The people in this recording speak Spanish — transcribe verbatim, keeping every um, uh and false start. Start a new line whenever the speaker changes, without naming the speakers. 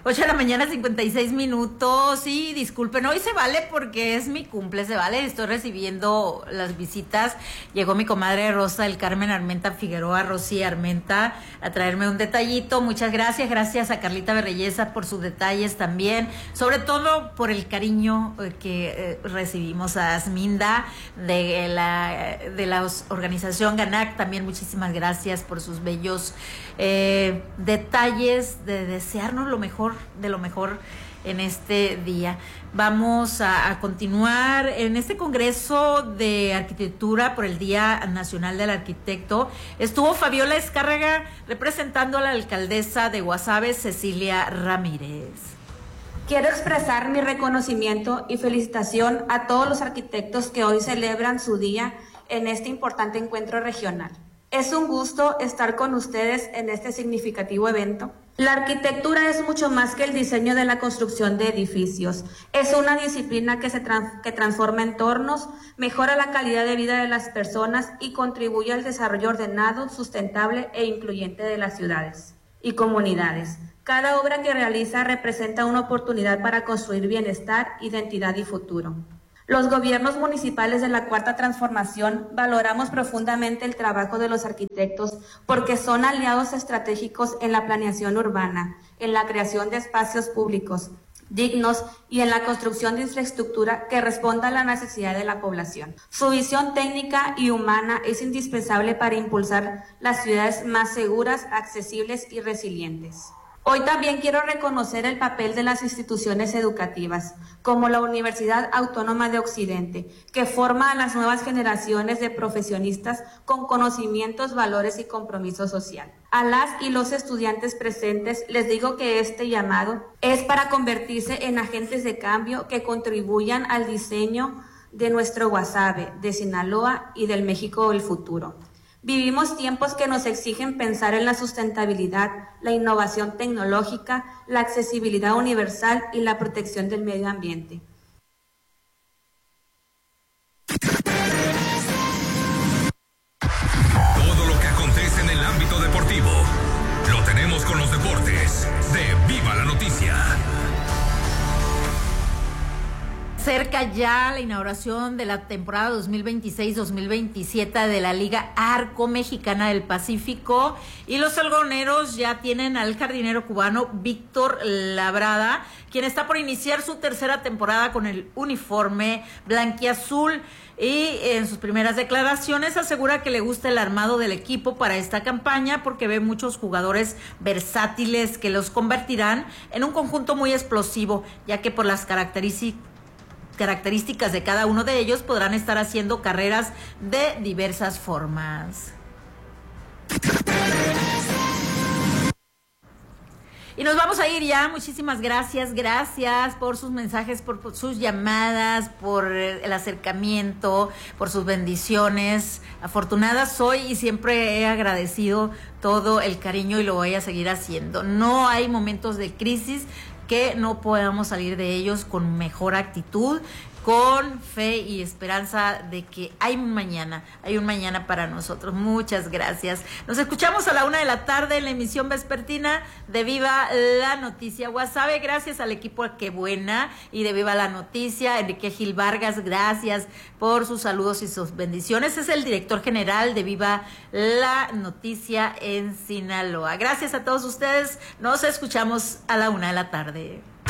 ocho de la mañana, cincuenta y seis minutos. Sí, disculpen, hoy se vale porque es mi cumple, se vale. Estoy recibiendo las visitas. Llegó mi comadre Rosa del Carmen Armenta Figueroa, Rosy Armenta, a traerme un detallito. Muchas gracias, gracias a Carlita Berreyesa por sus detalles también. Sobre todo por el cariño que eh, recibimos a Asminda de la, de la organización GANAC. También muchísimas gracias por sus bellos eh, detalles de desearnos lo mejor de lo mejor en este día. Vamos a, a continuar en este Congreso de Arquitectura por el Día Nacional del Arquitecto. Estuvo Fabiola Escárraga representando a la alcaldesa de Guasave, Cecilia Ramírez.
Quiero expresar mi reconocimiento y felicitación a todos los arquitectos que hoy celebran su día en este importante encuentro regional. Es un gusto estar con ustedes en este significativo evento. La arquitectura es mucho más que el diseño de la construcción de edificios. Es una disciplina que, se trans- que transforma entornos, mejora la calidad de vida de las personas y contribuye al desarrollo ordenado, sustentable e incluyente de las ciudades y comunidades. Cada obra que realiza representa una oportunidad para construir bienestar, identidad y futuro. Los gobiernos municipales de la Cuarta Transformación valoramos profundamente el trabajo de los arquitectos porque son aliados estratégicos en la planeación urbana, en la creación de espacios públicos dignos y en la construcción de infraestructura que responda a la necesidad de la población. Su visión técnica y humana es indispensable para impulsar las ciudades más seguras, accesibles y resilientes. Hoy también quiero reconocer el papel de las instituciones educativas, como la Universidad Autónoma de Occidente, que forma a las nuevas generaciones de profesionistas con conocimientos, valores y compromiso social. A las y los estudiantes presentes les digo que este llamado es para convertirse en agentes de cambio que contribuyan al diseño de nuestro Guasave, de Sinaloa y del México del futuro. Vivimos tiempos que nos exigen pensar en la sustentabilidad, la innovación tecnológica, la accesibilidad universal y la protección del medio ambiente.
Todo lo que acontece en el ámbito deportivo lo tenemos con los deportes de Viva la Noticia.
Cerca ya la inauguración de la temporada dos mil veintiséis dos mil veintisiete de la Liga Arco Mexicana del Pacífico, y los algodoneros ya tienen al jardinero cubano Víctor Labrada, quien está por iniciar su tercera temporada con el uniforme blanquiazul, y en sus primeras declaraciones asegura que le gusta el armado del equipo para esta campaña porque ve muchos jugadores versátiles que los convertirán en un conjunto muy explosivo, ya que por las características características de cada uno de ellos podrán estar haciendo carreras de diversas formas. Y nos vamos a ir ya. Muchísimas gracias, gracias por sus mensajes, por, por sus llamadas, por el acercamiento, por sus bendiciones. Afortunada soy y siempre he agradecido todo el cariño y lo voy a seguir haciendo. No hay momentos de crisis que no podamos salir de ellos con mejor actitud, con fe y esperanza de que hay un mañana, hay un mañana para nosotros. Muchas gracias. Nos escuchamos a la una de la tarde en la emisión vespertina de Viva la Noticia Guasave. Gracias al equipo Qué Buena y de Viva la Noticia. Enrique Gil Vargas, gracias por sus saludos y sus bendiciones. Es el director general de Viva la Noticia en Sinaloa. Gracias a todos ustedes. Nos escuchamos a la una de la tarde.